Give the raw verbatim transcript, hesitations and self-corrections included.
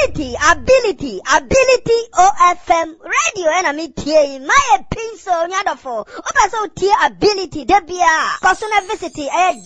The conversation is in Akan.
ability, ability, ability O F M radio and me tie my pin so nyadofo. Opa so tie ability debia. Kosuna visit eh